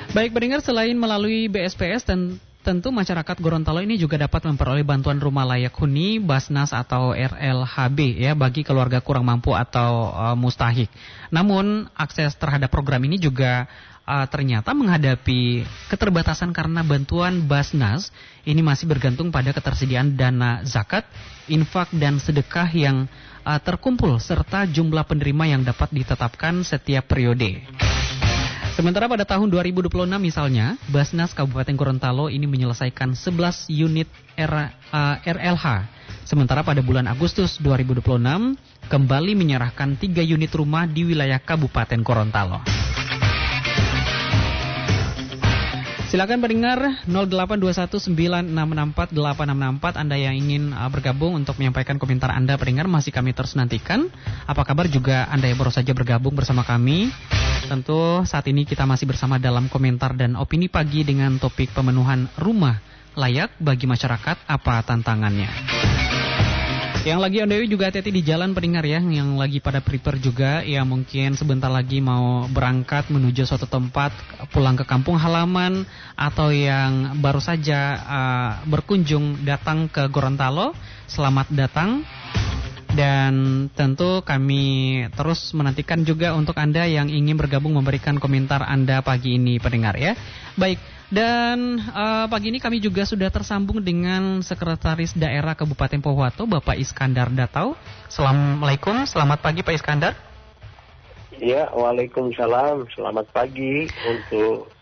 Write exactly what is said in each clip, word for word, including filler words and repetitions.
Baik pendengar, selain melalui B S P S dan tentu masyarakat Gorontalo ini juga dapat memperoleh bantuan rumah layak huni Basnas atau R L H B ya bagi keluarga kurang mampu atau uh, mustahik. Namun akses terhadap program ini juga uh, ternyata menghadapi keterbatasan karena bantuan Basnas ini masih bergantung pada ketersediaan dana zakat, infak dan sedekah yang uh, terkumpul serta jumlah penerima yang dapat ditetapkan setiap periode. Sementara pada tahun dua ribu dua puluh enam misalnya, Basnas Kabupaten Gorontalo ini menyelesaikan sebelas unit R, uh, R L H. Sementara pada bulan Agustus dua ribu dua puluh enam, kembali menyerahkan tiga unit rumah di wilayah Kabupaten Gorontalo. Silakan pendengar nol delapan dua satu sembilan enam enam empat delapan enam enam empat Anda yang ingin uh, bergabung untuk menyampaikan komentar Anda pendengar masih kami terus nantikan. Apa kabar juga Anda yang baru saja bergabung bersama kami? Tentu saat ini kita masih bersama dalam komentar dan opini pagi dengan topik pemenuhan rumah layak bagi masyarakat, apa tantangannya? Yang lagi on the way juga hati-hati di jalan pendengar ya, yang lagi pada prepare juga, ya mungkin sebentar lagi mau berangkat menuju suatu tempat, pulang ke kampung halaman, atau yang baru saja uh, berkunjung datang ke Gorontalo, selamat datang. Dan tentu kami terus menantikan juga untuk Anda yang ingin bergabung memberikan komentar Anda pagi ini pendengar ya. Baik. Dan uh, pagi ini kami juga sudah tersambung dengan Sekretaris Daerah Kabupaten Pohuwato, Bapak Iskandar Datau. Assalamualaikum, selamat pagi Pak Iskandar. Ya, waalaikumsalam, selamat pagi untuk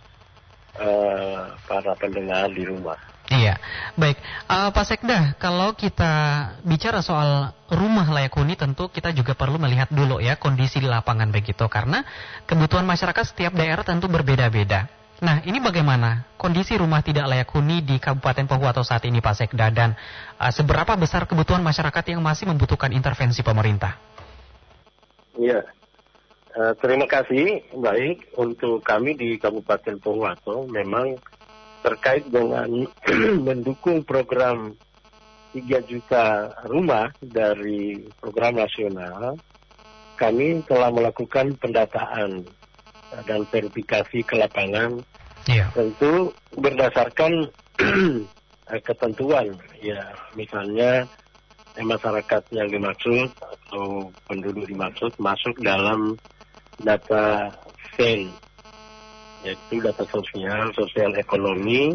uh, para pendengar di rumah. Iya, baik uh, Pak Sekda, kalau kita bicara soal rumah layak huni tentu kita juga perlu melihat dulu ya kondisi di lapangan begitu. Karena kebutuhan masyarakat setiap daerah tentu berbeda-beda. Nah, ini bagaimana kondisi rumah tidak layak huni di Kabupaten Pohuwato saat ini Pak Sekda, dan uh, seberapa besar kebutuhan masyarakat yang masih membutuhkan intervensi pemerintah? Iya, uh, terima kasih. Baik, untuk kami di Kabupaten Pohuwato memang terkait dengan mendukung program tiga juta rumah dari program nasional, kami telah melakukan pendataan dan verifikasi ke lapangan, yeah. Tentu berdasarkan ketentuan, ya misalnya eh, masyarakat yang dimaksud atau penduduk dimaksud masuk dalam data S E N, yaitu data sosial, sosial ekonomi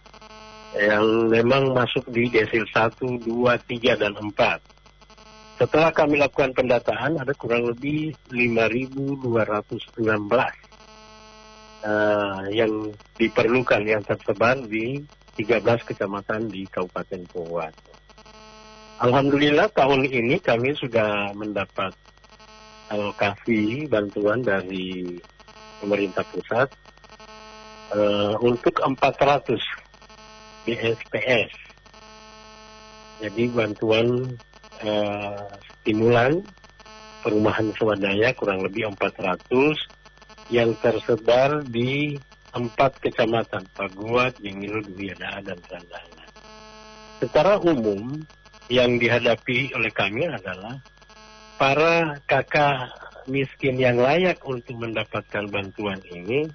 yang memang masuk di desil satu, dua, tiga, dan empat. Setelah kami lakukan pendataan, ada kurang lebih lima ribu dua ratus sembilan belas uh, yang diperlukan, yang tersebar di tiga belas kecamatan di Kabupaten Pohuwato. Alhamdulillah tahun ini kami sudah mendapat alokasi bantuan dari pemerintah pusat uh, untuk empat ratus B S P S. Jadi bantuan Uh, stimulan perumahan swadaya kurang lebih empat ratus yang tersebar di empat kecamatan, Paguat, Jengilo, Duwiada, dan Sandana. Secara umum yang dihadapi oleh kami adalah para kakak miskin yang layak untuk mendapatkan bantuan ini.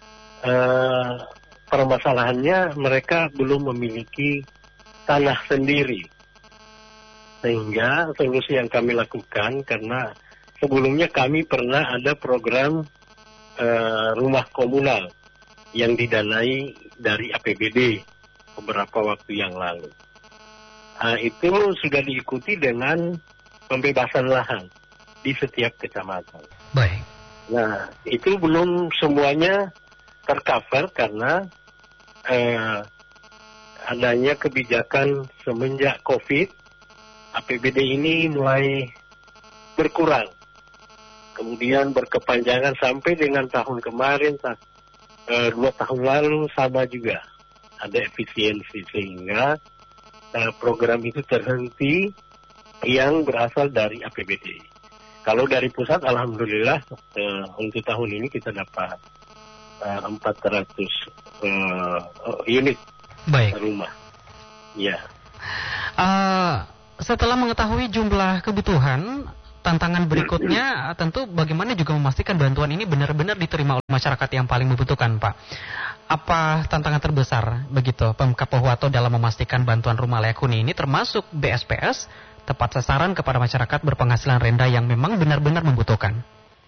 Uh, permasalahannya mereka belum memiliki tanah sendiri. Sehingga solusi yang kami lakukan, karena sebelumnya kami pernah ada program uh, rumah komunal yang didanai dari A P B D beberapa waktu yang lalu. Uh, itu sudah diikuti dengan pembebasan lahan di setiap kecamatan. Baik. Nah, itu belum semuanya tercover karena uh, adanya kebijakan semenjak COVID. A P B D ini mulai berkurang, kemudian berkepanjangan sampai dengan tahun kemarin, ta- e, dua tahun lalu sama juga ada efisiensi, sehingga e, program itu terhenti yang berasal dari A P B D. Kalau dari pusat, alhamdulillah e, untuk tahun ini kita dapat e, empat ratus e, unit Baik. rumah. Ya. Uh... Setelah mengetahui jumlah kebutuhan, tantangan berikutnya tentu bagaimana juga memastikan bantuan ini benar-benar diterima oleh masyarakat yang paling membutuhkan, Pak. Apa tantangan terbesar begitu Pemkab Pohuwato dalam memastikan bantuan rumah layak huni ini termasuk B S P S tepat sasaran kepada masyarakat berpenghasilan rendah yang memang benar-benar membutuhkan?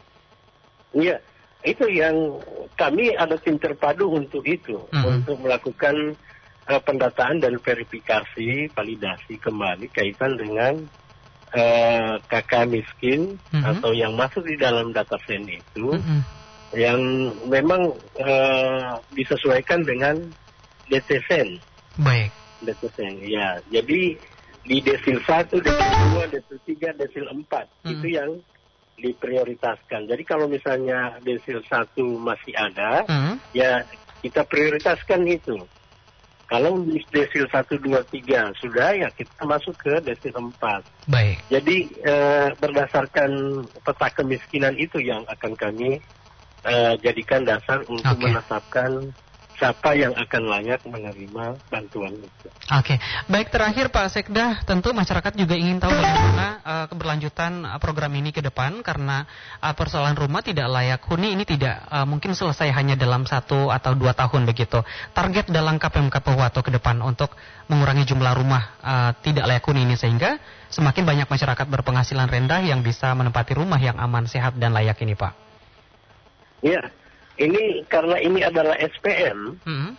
Iya, itu yang kami ada tim terpadu untuk itu, mm-hmm. untuk melakukan uh, pendataan dan verifikasi, validasi kembali kaitan dengan uh, K K miskin mm-hmm. atau yang masuk di dalam data sen itu. Mm-hmm. Yang memang uh, disesuaikan dengan D T sen. Baik. D T sen, ya. Jadi di desil satu, desil dua, desil tiga, desil empat hmm. itu yang diprioritaskan. Jadi kalau misalnya desil satu masih ada, hmm. ya kita prioritaskan itu. Kalau di desil satu, dua, tiga sudah, ya kita masuk ke desil empat. Baik. Jadi uh, berdasarkan peta kemiskinan itu yang akan kami Uh, jadikan dasar untuk okay. menetapkan siapa yang akan layak menerima bantuan itu. Oke, okay. Baik, terakhir Pak Sekda, tentu masyarakat juga ingin tahu bagaimana uh, keberlanjutan uh, program ini ke depan karena uh, persoalan rumah tidak layak huni ini tidak uh, mungkin selesai hanya dalam satu atau dua tahun begitu. Target dalam K P M K Pohuwato ke depan untuk mengurangi jumlah rumah uh, tidak layak huni ini sehingga semakin banyak masyarakat berpenghasilan rendah yang bisa menempati rumah yang aman, sehat dan layak ini, Pak. Ya, ini karena ini adalah S P M, hmm.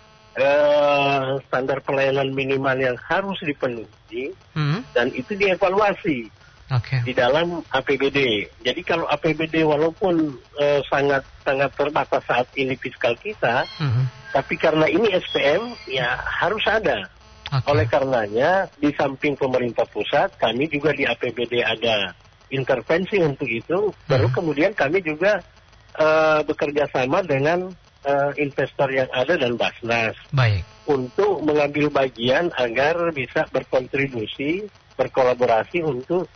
uh, standar pelayanan minimal yang harus dipenuhi hmm. dan itu dievaluasi okay. di dalam A P B D. Jadi kalau A P B D walaupun uh, sangat sangat terbatas saat ini fiskal kita, hmm. tapi karena ini S P M ya harus ada. Okay. Oleh karenanya di samping pemerintah pusat, kami juga di A P B D ada intervensi untuk itu. Hmm. Baru kemudian kami juga Uh, bekerja sama dengan uh, investor yang ada dan Basnas. Baik. Untuk mengambil bagian agar bisa berkontribusi, berkolaborasi untuk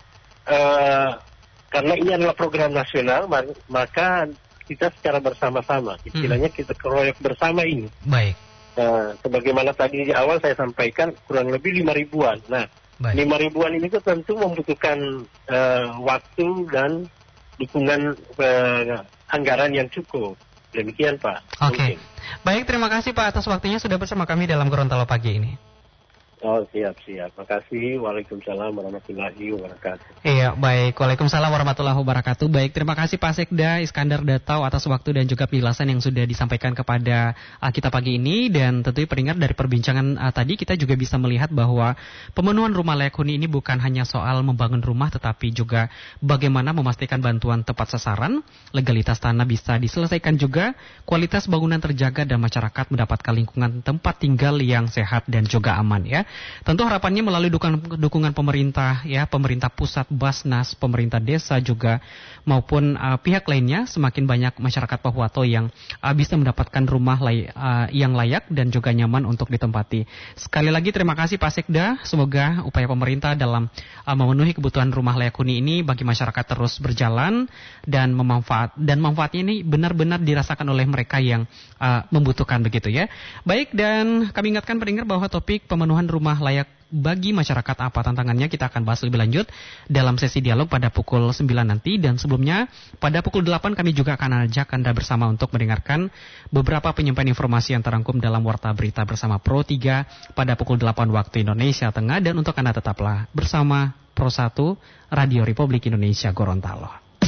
uh, karena ini adalah program nasional, maka kita secara bersama-sama, istilahnya hmm. kita keroyok bersama ini. Baik. Uh, sebagaimana tadi di awal saya sampaikan kurang lebih lima ribuan. Nah, Baik. lima ribuan ini itu tentu membutuhkan uh, waktu dan dukungan uh, anggaran yang cukup. Demikian, Pak. Oke. Okay. Baik, terima kasih Pak atas waktunya sudah bersama kami dalam Gorontalo pagi ini. Oh, siap-siap. Makasih. Waalaikumsalam warahmatullahi wabarakatuh. Iya, baik. Waalaikumsalam warahmatullahi wabarakatuh. Baik, terima kasih Pak Sekda Iskandar Datau atas waktu dan juga penjelasan yang sudah disampaikan kepada uh, kita pagi ini. Dan tentunya pendengar dari perbincangan uh, tadi kita juga bisa melihat bahwa pemenuhan rumah layak huni ini bukan hanya soal membangun rumah, tetapi juga bagaimana memastikan bantuan tepat sasaran, legalitas tanah bisa diselesaikan juga, kualitas bangunan terjaga dan masyarakat mendapatkan lingkungan tempat tinggal yang sehat dan juga aman ya. Tentu harapannya melalui dukungan, dukungan pemerintah ya, pemerintah pusat, Basnas, pemerintah desa juga maupun uh, pihak lainnya, semakin banyak masyarakat Pohuwato yang uh, bisa mendapatkan rumah lay, uh, yang layak dan juga nyaman untuk ditempati. Sekali lagi terima kasih Pak Sekda, semoga upaya pemerintah dalam uh, memenuhi kebutuhan rumah layak huni ini bagi masyarakat terus berjalan dan memanfaat dan manfaatnya ini benar-benar dirasakan oleh mereka yang uh, membutuhkan begitu ya. Baik, dan kami ingatkan pendengar bahwa topik pemenuhan rumah rumah layak bagi masyarakat apa tantangannya kita akan bahas lebih lanjut dalam sesi dialog pada pukul sembilan nanti. Dan sebelumnya pada pukul delapan kami juga akan ajak Anda bersama untuk mendengarkan beberapa penyampaian informasi yang terangkum dalam Warta Berita bersama Pro tiga pada pukul delapan waktu Indonesia Tengah. Dan untuk Anda tetaplah bersama Pro satu Radio Republik Indonesia Gorontalo.